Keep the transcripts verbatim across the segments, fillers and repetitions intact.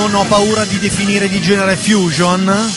non ho paura di definire di genere fusion.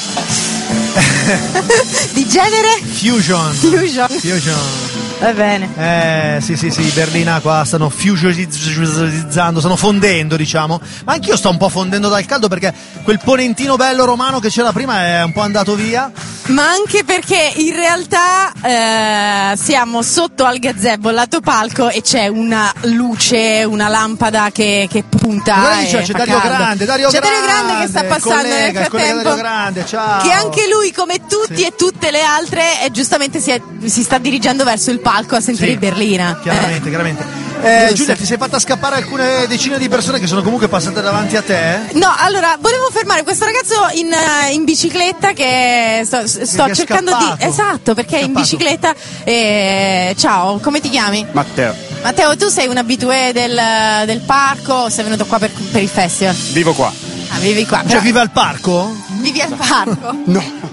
Di genere? Fusion. Fusion. Fusion. Va bene. Eh, sì, sì, sì, Berlina qua stanno fusionizzando, stanno fondendo, diciamo. Ma anch'io sto un po' fondendo dal caldo perché quel ponentino bello romano che c'era prima è un po' andato via. Ma anche perché in realtà eh, siamo sotto al gazebo, lato palco, e c'è una luce, una lampada che, che punta. Guarda, e c'è, c'è fa Dario caldo. Grande, Dario c'è Grande, Dario Grande che sta passando collega, nel frattempo. Dario Grande, ciao. Che anche lui, come tutti Sì. e tutte le altre, eh, giustamente si, è, si sta dirigendo verso il palco a sentire Sì, Berlina. Chiaramente, Eh. chiaramente. Eh, Giusto. Giulia, ti sei fatta scappare alcune decine di persone che sono comunque passate davanti a te? No, allora, volevo fermare questo ragazzo in, eh, in bicicletta che sto, sto Che è cercando scappato. di... Esatto, perché è in Scappato. bicicletta. E... Ciao, come ti chiami? Matteo, Matteo, tu sei un abitué del, del parco o sei venuto qua per, per il festival? vivo qua. Ah, vivi qua. Cioè, però- vive al parco? Vivi al parco? No.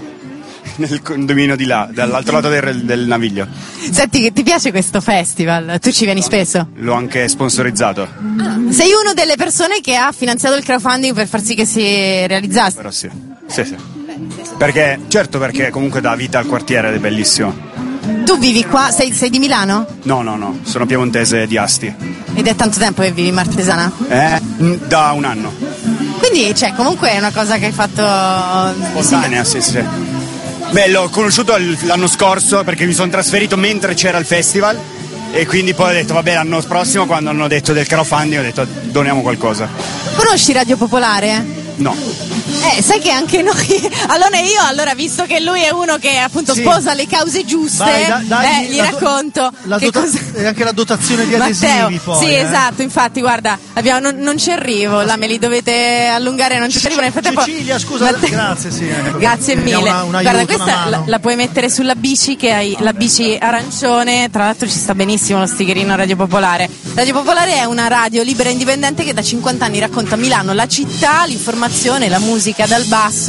Nel condominio di là, dall'altro lato del, del Naviglio. Senti, che ti piace questo festival? Tu ci vieni spesso? L'ho anche sponsorizzato, Sei una delle persone che ha finanziato il crowdfunding per far sì che si realizzasse. però sì. Sì, sì. Perché, certo, perché comunque dà vita al quartiere ed è bellissimo. Tu vivi qua? Sei, sei di Milano? No, no, no, sono piemontese di Asti. Ed è tanto tempo che vivi in Martesana? Eh, mm, da un anno. Quindi, cioè, comunque è una cosa che hai fatto... Spontanea, sì, sì. Beh, l'ho conosciuto l- l'anno scorso perché mi sono trasferito mentre c'era il festival e quindi poi ho detto vabbè l'anno prossimo quando hanno detto del crowdfunding ho detto doniamo qualcosa. Conosci Radio Popolare? No. Eh, sai che anche noi... Allora io, allora, visto che lui è uno che appunto Sì. sposa le cause giuste, Vai, da- dagli eh, gli la do- racconto la che dota- cosa... e anche la dotazione di Matteo, adesivi poi. sì, eh. esatto, infatti, guarda, abbiamo- non, non ci arrivo, là me li dovete allungare, non ci arrivo. Nel frattempo, Cecilia, scusa, Matteo- grazie, sì, ecco. Grazie Mi dà mille. una- un Guarda, aiuto, questa una mano. la, la puoi mettere sulla bici, che hai la bici arancione, tra l'altro ci sta benissimo lo stickerino Radio Popolare. Radio Popolare è una radio libera e indipendente che da cinquanta anni racconta Milano, la città, l'informazione, la musica dal basso.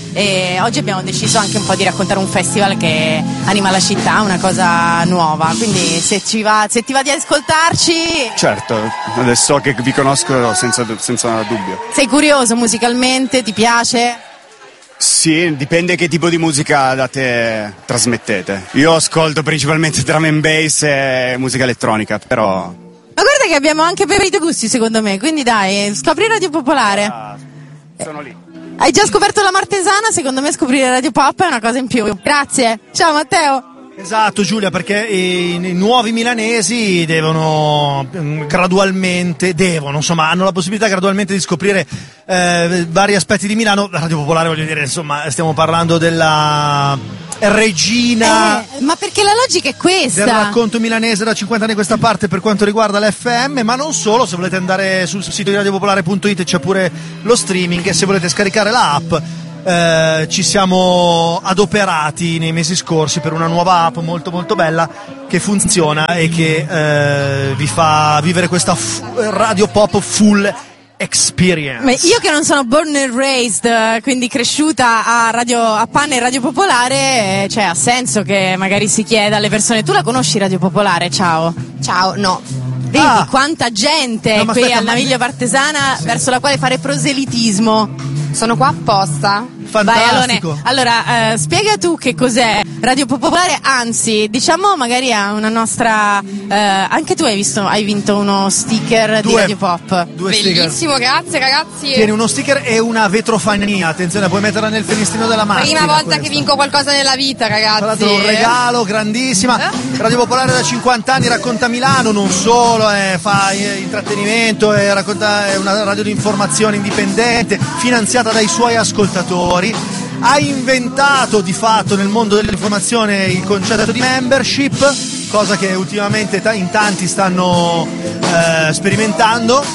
E oggi abbiamo deciso anche un po' di raccontare un festival che anima la città, una cosa nuova, quindi se, ci va, se ti va di ascoltarci, Certo, adesso che vi conosco senza, senza dubbio. sei curioso musicalmente, ti piace? Sì, dipende che tipo di musica da te trasmettete. Io ascolto principalmente drum and bass e musica elettronica, però... Ma guarda che abbiamo anche per i tuoi gusti secondo me, quindi dai, scopri Radio Popolare. ah, sono lì. Hai già scoperto la Martesana, secondo me scoprire Radio Pop è una cosa in più. Grazie, ciao Matteo. Esatto, Giulia, perché i, i nuovi milanesi devono mm, gradualmente, devono, insomma, hanno la possibilità gradualmente di scoprire eh, vari aspetti di Milano. Radio Popolare, voglio dire, insomma, stiamo parlando della regina Eh, ma perché la logica è del questa? racconto milanese da cinquanta anni a questa parte per quanto riguarda l'F M, ma non solo. Se volete andare sul sito di radiopopolare punto it c'è pure lo streaming, e se volete scaricare la app eh, ci siamo adoperati nei mesi scorsi per una nuova app molto molto bella che funziona e che eh, vi fa vivere questa f- radio pop full experience. Ma io che non sono born and raised, eh, quindi cresciuta a, radio, a Panne e Radio Popolare, eh, cioè ha senso che magari si chieda alle persone: tu la conosci Radio Popolare? Ciao. Ciao, no. Vedi Ah. quanta gente No, ma qui aspetta, al ma- Naviglio Partesana verso la quale fare proselitismo. Sono qua apposta. Vai Fantastico. Alone, allora eh, spiega tu che cos'è Radio Popolare, anzi diciamo magari a una nostra eh, anche tu hai visto, hai vinto uno sticker di Due. Radio Pop. Due sticker. Bellissimo, grazie ragazzi. Tieni uno sticker e una vetrofania, attenzione, puoi metterla nel finestrino della macchina. Prima volta che questa. vinco qualcosa nella vita, ragazzi. Tra l'altro un regalo grandissima. Radio Popolare da cinquanta anni racconta Milano, non solo, eh, fa eh, intrattenimento, eh, racconta, è una radio di informazione indipendente, finanziata dai suoi ascoltatori. Ha inventato di fatto nel mondo dell'informazione il concetto di membership, cosa che ultimamente ta- in tanti stanno eh, sperimentando,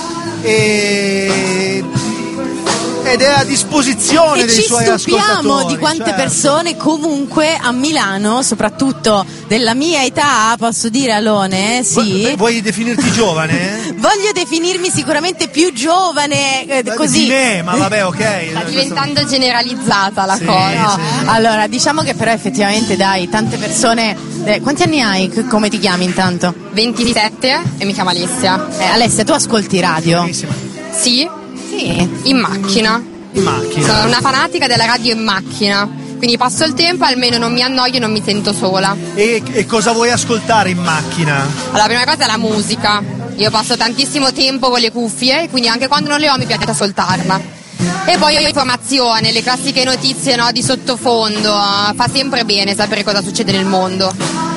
e ed è a disposizione E dei ci suoi stupiamo ascoltatori. di quante certo. persone comunque a Milano, soprattutto della mia età, posso dire Alone, sì. Vu- Vuoi definirti giovane? Voglio definirmi sicuramente più giovane, eh, così. Di me, ma vabbè, ok. Sta diventando generalizzata la Sì, cosa. sì. Allora, diciamo che però effettivamente dai, tante persone. eh, quanti anni hai? C- Come ti chiami intanto? ventisette e mi chiamo Alessia. Eh, Alessia, tu ascolti radio? Benissimo. Sì? Sì, Sì. In macchina. In macchina. Sono una fanatica della radio in macchina. Quindi passo il tempo, almeno non mi annoio e non mi sento sola. E, e cosa vuoi ascoltare in macchina? Allora, la prima cosa è la musica. Io passo tantissimo tempo con le cuffie, quindi anche quando non le ho mi piace ascoltarla. E poi ho informazione, le classiche notizie, no, di sottofondo. Fa sempre bene sapere cosa succede nel mondo.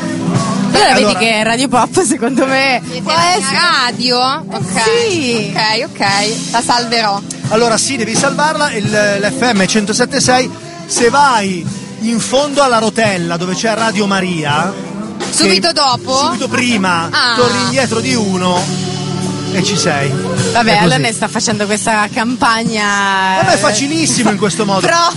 Allora, allora- vedi che Radio Pop secondo me può È essere... radio? Ok. Sì. Ok, ok. La salverò. Allora sì, devi salvarla, il, l'F M centosette e sei, se vai in fondo alla rotella dove c'è Radio Maria, Subito che- dopo? subito prima, Ah. torni indietro di uno e ci sei. Vabbè, È così. allora ne sta facendo questa campagna. Vabbè, è eh, facilissimo in questo modo. Pro,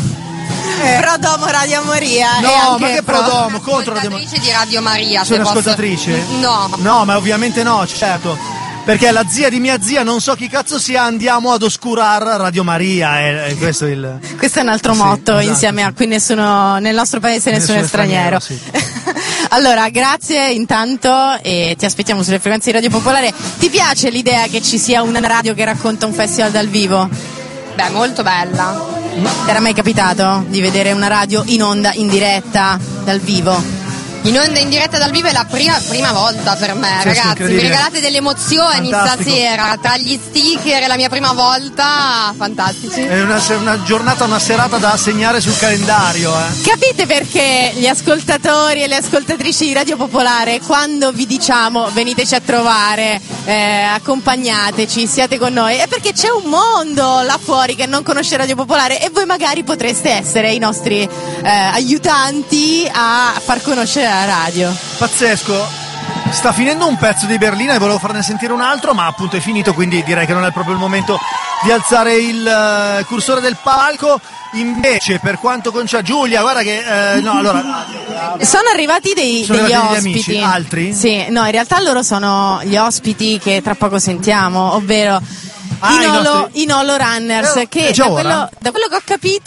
pro Domo Radio Maria. No, e anche ma che pro Domo, contro Radio Maria. Ascoltatrice di Radio Maria. Sei se posso- un'ascoltatrice? No. No, ma ovviamente no, certo. Perché la zia di mia zia, non so chi cazzo sia, andiamo ad oscurare Radio Maria. E, e questo è il. Questo è un altro Sì, motto esatto, insieme sì. a qui nessuno nel nostro paese nessuno, Nessuno è straniero. straniero, Allora, grazie intanto e ti aspettiamo sulle frequenze di Radio Popolare. Ti piace l'idea che ci sia una radio che racconta un festival dal vivo? Beh, molto bella. Ti era mai capitato di vedere una radio in onda, in diretta, dal vivo? In onda in diretta dal vivo è la prima, prima volta per me, Sì, sì, ragazzi. Mi incredibile. regalate delle emozioni Fantastico. stasera. Tra gli sticker e la mia prima volta, fantastici. È una, una giornata, una serata da segnare sul calendario, eh. Capite perché gli ascoltatori e le ascoltatrici di Radio Popolare, quando vi diciamo veniteci a trovare, eh, accompagnateci, siate con noi, è perché c'è un mondo là fuori che non conosce Radio Popolare e voi magari potreste essere i nostri eh, aiutanti a far conoscere la radio. Pazzesco. Sta finendo un pezzo di Berlina e volevo farne sentire un altro, ma appunto è finito, quindi direi che non è proprio il momento di alzare il eh, cursore del palco. Invece, per quanto concerne Giulia, guarda che eh, no, allora Sono arrivati dei, Sono degli arrivati degli ospiti. amici, altri? Sì, no, in realtà loro sono gli ospiti che tra poco sentiamo, ovvero Ah, i i Nolo, nostri- i Nolo Runners, Eh, che è già da ora? quello, da quello che ho capito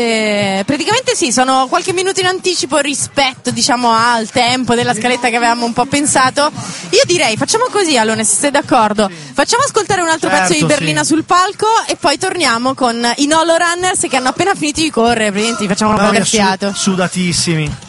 eh, praticamente sì, sono qualche minuto in anticipo rispetto, diciamo, al tempo della scaletta che avevamo un po' pensato. Io direi facciamo così, Alone, se sei d'accordo, facciamo ascoltare un altro Certo, pezzo di Berlina sì. sul palco e poi torniamo con i Nolo Runners che hanno appena finito di correre, praticamente gli facciamo un po' Mamma mia, il fiato. su- sudatissimi.